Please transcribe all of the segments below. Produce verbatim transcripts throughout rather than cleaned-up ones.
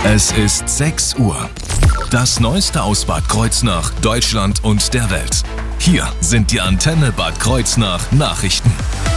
Es ist sechs Uhr. Das Neueste aus Bad Kreuznach, Deutschland und der Welt. Hier sind die Antenne Bad Kreuznach Nachrichten.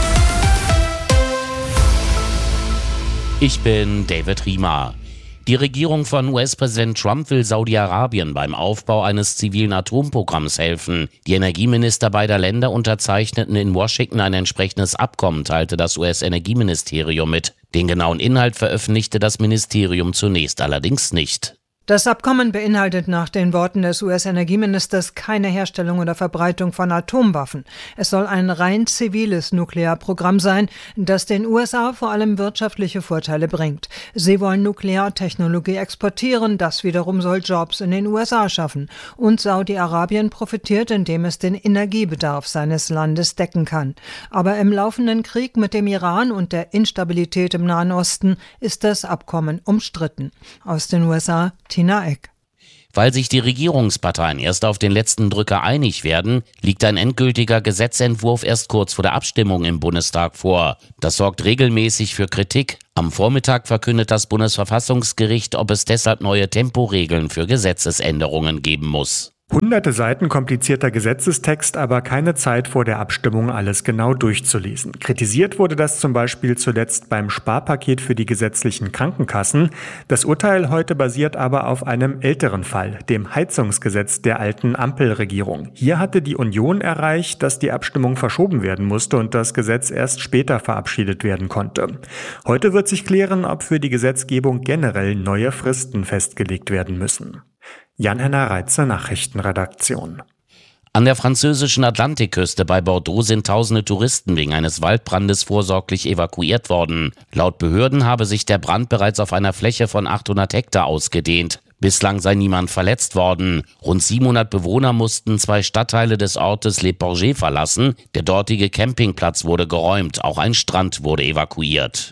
Ich bin David Riemer. Die Regierung von U S-Präsident Trump will Saudi-Arabien beim Aufbau eines zivilen Atomprogramms helfen. Die Energieminister beider Länder unterzeichneten in Washington ein entsprechendes Abkommen, teilte das U S-Energieministerium mit. Den genauen Inhalt veröffentlichte das Ministerium zunächst allerdings nicht. Das Abkommen beinhaltet nach den Worten des U S-Energieministers keine Herstellung oder Verbreitung von Atomwaffen. Es soll ein rein ziviles Nuklearprogramm sein, das den U S A vor allem wirtschaftliche Vorteile bringt. Sie wollen Nukleartechnologie exportieren, das wiederum soll Jobs in den U S A schaffen. Und Saudi-Arabien profitiert, indem es den Energiebedarf seines Landes decken kann. Aber im laufenden Krieg mit dem Iran und der Instabilität im Nahen Osten ist das Abkommen umstritten. Aus den U S A Tina Eck. Weil sich die Regierungsparteien erst auf den letzten Drücker einig werden, liegt ein endgültiger Gesetzentwurf erst kurz vor der Abstimmung im Bundestag vor. Das sorgt regelmäßig für Kritik. Am Vormittag verkündet das Bundesverfassungsgericht, ob es deshalb neue Temporegeln für Gesetzesänderungen geben muss. Hunderte Seiten komplizierter Gesetzestext, aber keine Zeit vor der Abstimmung, alles genau durchzulesen. Kritisiert wurde das zum Beispiel zuletzt beim Sparpaket für die gesetzlichen Krankenkassen. Das Urteil heute basiert aber auf einem älteren Fall, dem Heizungsgesetz der alten Ampelregierung. Hier hatte die Union erreicht, dass die Abstimmung verschoben werden musste und das Gesetz erst später verabschiedet werden konnte. Heute wird sich klären, ob für die Gesetzgebung generell neue Fristen festgelegt werden müssen. Jan-Henner Reitze, Nachrichtenredaktion. An der französischen Atlantikküste bei Bordeaux sind tausende Touristen wegen eines Waldbrandes vorsorglich evakuiert worden. Laut Behörden habe sich der Brand bereits auf einer Fläche von achthundert Hektar ausgedehnt. Bislang sei niemand verletzt worden. Rund siebenhundert Bewohner mussten zwei Stadtteile des Ortes Les Porgers verlassen. Der dortige Campingplatz wurde geräumt, auch ein Strand wurde evakuiert.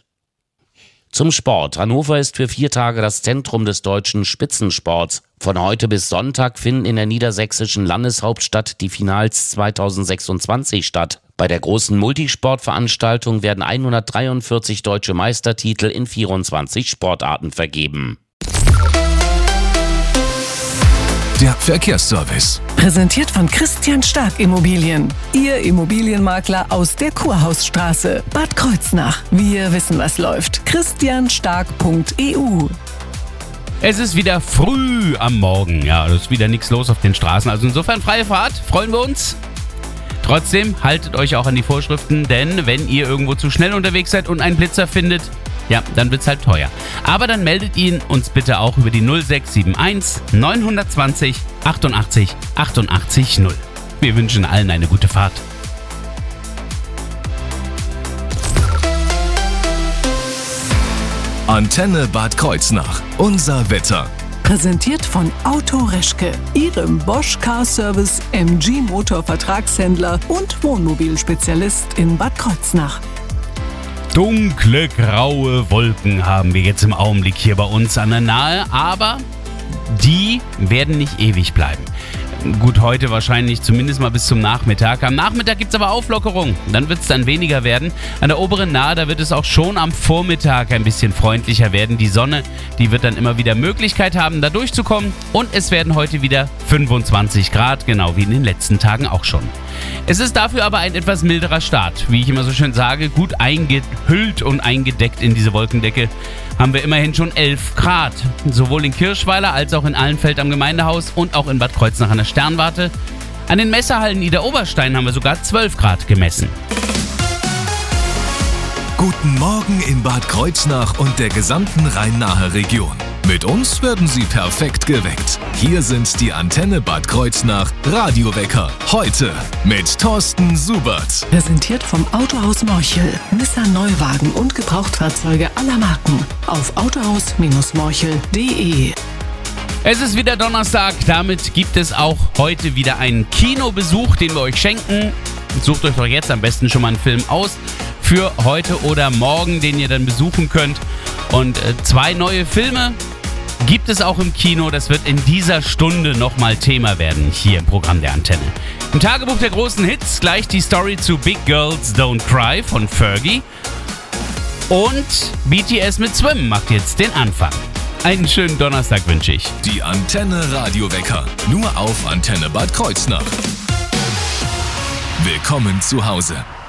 Zum Sport. Hannover ist für vier Tage das Zentrum des deutschen Spitzensports. Von heute bis Sonntag finden in der niedersächsischen Landeshauptstadt die Finals zweitausendsechsundzwanzig statt. Bei der großen Multisportveranstaltung werden hundertdreiundvierzig deutsche Meistertitel in vierundzwanzig Sportarten vergeben. Der Verkehrsservice. Präsentiert von Christian Stark Immobilien. Ihr Immobilienmakler aus der Kurhausstraße, Bad Kreuznach. Wir wissen, was läuft. christian stark punkt e u. Es ist wieder früh am Morgen. Ja, es ist wieder nichts los auf den Straßen. Also insofern freie Fahrt. Freuen wir uns. Trotzdem haltet euch auch an die Vorschriften, denn wenn ihr irgendwo zu schnell unterwegs seid und einen Blitzer findet, ja, dann wird's halt teuer. Aber dann meldet ihn uns bitte auch über die null sechs sieben eins neun zwei null achtundachtzig achtundachtzig null. Wir wünschen allen eine gute Fahrt. Antenne Bad Kreuznach. Unser Wetter. Präsentiert von Auto Reschke, Ihrem Bosch Car Service M G Motor Vertragshändler und Wohnmobilspezialist in Bad Kreuznach. Dunkle, graue Wolken haben wir jetzt im Augenblick hier bei uns an der Nahe, aber die werden nicht ewig bleiben. Gut, heute wahrscheinlich zumindest mal bis zum Nachmittag. Am Nachmittag gibt es aber Auflockerung. Dann wird es dann weniger werden. An der oberen Nahe, da wird es auch schon am Vormittag ein bisschen freundlicher werden. Die Sonne, die wird dann immer wieder Möglichkeit haben, da durchzukommen. Und es werden heute wieder fünfundzwanzig Grad, genau wie in den letzten Tagen auch schon. Es ist dafür aber ein etwas milderer Start. Wie ich immer so schön sage, gut eingehüllt und eingedeckt in diese Wolkendecke haben wir immerhin schon elf Grad. Sowohl in Kirschweiler als auch in Allenfeld am Gemeindehaus und auch in Bad Kreuznach an der Sternwarte. An den Messerhallen Idar-Oberstein haben wir sogar zwölf Grad gemessen. Guten Morgen in Bad Kreuznach und der gesamten Rhein-Nahe-Region. Mit uns werden Sie perfekt geweckt. Hier sind die Antenne Bad Kreuznach Radiowecker. Heute mit Thorsten Subert. Präsentiert vom Autohaus Morchel. Nissan Neuwagen und Gebrauchtfahrzeuge aller Marken. Auf autohaus Morchel punkt de. Es ist wieder Donnerstag, damit gibt es auch heute wieder einen Kinobesuch, den wir euch schenken. Sucht euch doch jetzt am besten schon mal einen Film aus für heute oder morgen, den ihr dann besuchen könnt. Und äh, zwei neue Filme gibt es auch im Kino. Das wird in dieser Stunde nochmal Thema werden hier im Programm der Antenne. Im Tagebuch der großen Hits gleich die Story zu Big Girls Don't Cry von Fergie. Und B T S mit Swim macht jetzt den Anfang. Einen schönen Donnerstag wünsche ich. Die Antenne Radiowecker. Nur auf Antenne Bad Kreuznach. Willkommen zu Hause.